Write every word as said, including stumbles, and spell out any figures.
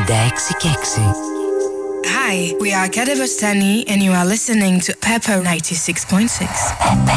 ενενήντα έξι και έξι. Hi, we are Kade Bastani and you are listening to Pepper ninety-six point six.